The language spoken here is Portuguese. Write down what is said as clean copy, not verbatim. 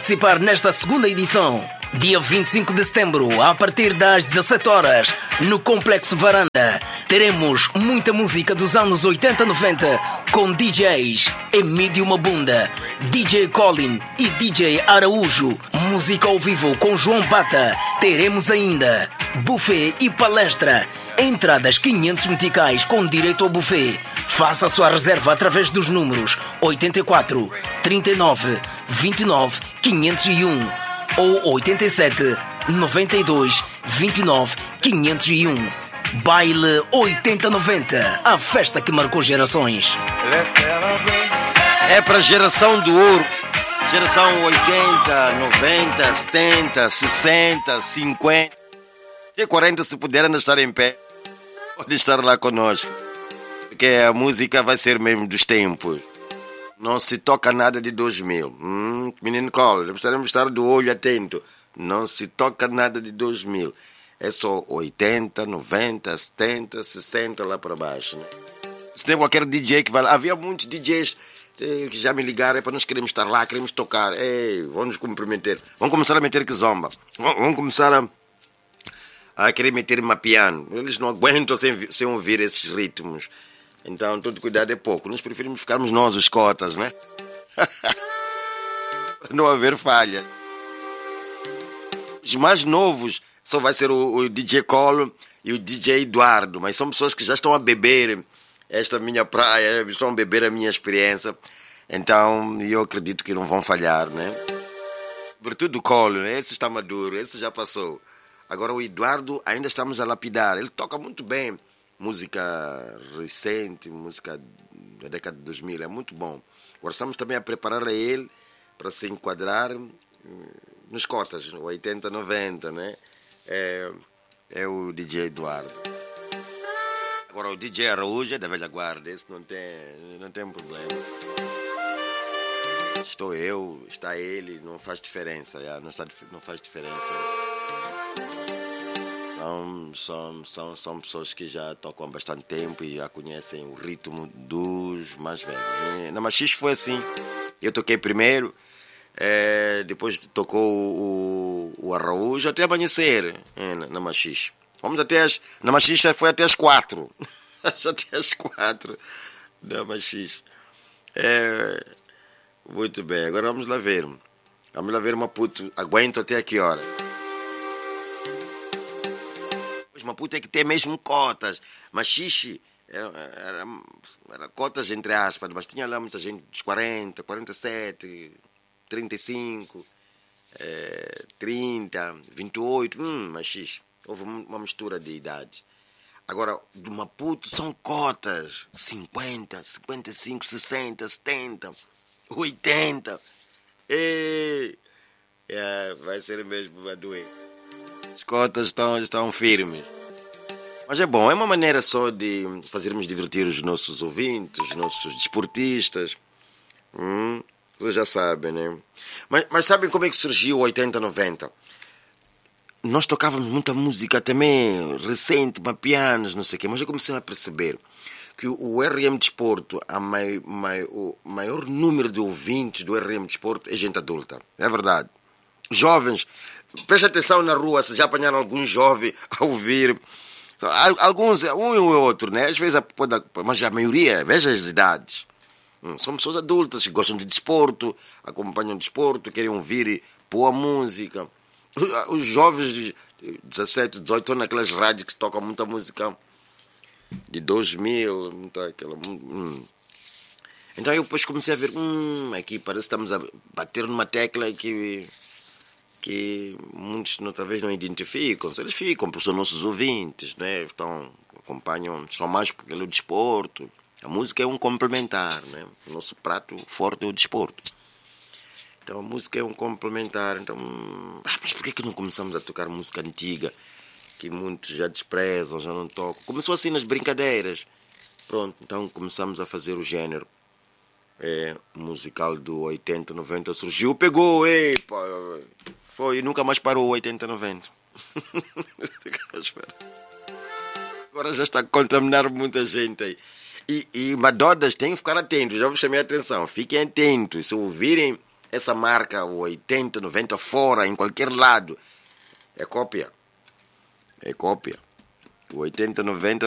participar nesta segunda edição. Dia 25 de setembro, a partir das 17 horas, no Complexo Varanda, teremos muita música dos anos 80-90 com DJs Emílio Mabunda, DJ Colin e DJ Araújo. Música ao vivo com João Bata. Teremos ainda buffet e palestra. Entradas 500 meticais com direito ao buffet. Faça a sua reserva através dos números 84 39 29 501 ou 87 92 29 501. Baile 80-90, a festa que marcou gerações. É para geração do ouro. Geração 80, 90, 70, 60, 50. Até 40, se puder ainda estar em pé, pode estar lá conosco. Porque a música vai ser mesmo dos tempos. Não se toca nada de 2000. Menino Cole, precisamos estar do olho atento. Não se toca nada de 2000. É só 80, 90, 70, 60 lá para baixo. Né? Se tem qualquer DJ que vai lá. Havia muitos DJs que já me ligaram para nós queremos estar lá, queremos tocar. Ei, vamos nos comprometer. Vamos começar a meter que zomba. Vamos começar a querer meter mapiano. Eles não aguentam sem ouvir esses ritmos. Então, todo cuidado é pouco. Nós preferimos ficarmos nós, os cotas, né? Não haver falha. Os mais novos só vai ser o DJ Colo e o DJ Eduardo. Mas são pessoas que já estão a beber esta minha praia, estão a beber a minha experiência. Então, eu acredito que não vão falhar, né? Sobretudo o Colo, esse está maduro, esse já passou. Agora o Eduardo ainda estamos a lapidar. Ele toca muito bem. Música recente, música da década de 2000, é muito bom. Agora estamos também a preparar a ele para se enquadrar nos cotas, 80, 90, né? É o DJ Eduardo. Agora o DJ Araújo é da velha guarda, esse não tem problema. Estou eu, está ele, não faz diferença, não faz diferença. São pessoas que já tocam há bastante tempo e já conhecem o ritmo dos mais velhos. Na Machis foi assim. Eu toquei primeiro, depois tocou o Araújo até amanhecer na Machis. Na Machis foi até as 4. Até as 4 da Machis. Muito bem, agora vamos lá ver. Vamos lá ver, Maputo. Aguento até a que hora? Maputo é que tem mesmo cotas. Machixe era cotas entre aspas, mas tinha lá muita gente dos 40, 47, 35, 30, 28. Machixe. Houve uma mistura de idade. Agora, do Maputo são cotas. 50, 55, 60, 70, 80. Vai ser mesmo a doer. As cotas estão firmes. Mas é bom, é uma maneira só de fazermos divertir os nossos ouvintes, os nossos desportistas. Vocês já sabem, né? Mas sabem como é que surgiu o 80-90? Nós tocávamos muita música também, recente, mapianos, não sei o quê, mas eu comecei a perceber que o RM Desporto, o maior número de ouvintes do RM Desporto é gente adulta. É verdade. Jovens, preste atenção na rua, se já apanharam algum jovem a ouvir. Alguns, um e o outro, né? Às vezes, mas a maioria, veja as idades. São pessoas adultas que gostam de desporto, acompanham o desporto, querem ouvir boa música. Os jovens de 17, 18 estão naquelas rádios que tocam muita música de 2000, muita aquela. Então eu depois comecei a ver, aqui parece que estamos a bater numa tecla que muitos talvez não identificam. Eles ficam, porque são nossos ouvintes, né? Acompanham, são mais pelo desporto. A música é um complementar, né? O nosso prato forte é o desporto. Então a música é um complementar. Então, mas por que não começamos a tocar música antiga, que muitos já desprezam, já não tocam? Começou assim nas brincadeiras. Pronto, então começamos a fazer o género musical do 80, 90. Surgiu, pegou, foi e nunca mais parou o 80, 90. Agora já está a contaminar muita gente aí. E Madodas têm que ficar atentos, já vos chamei a atenção. Fiquem atentos, se ouvirem essa marca, o 80, 90 fora, em qualquer lado, é cópia. É cópia. O 80, 90